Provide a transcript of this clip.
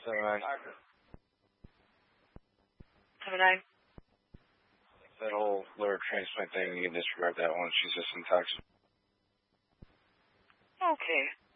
79. 79. That whole liver transplant thing, you can disregard that one. She's just intoxicated. Okay.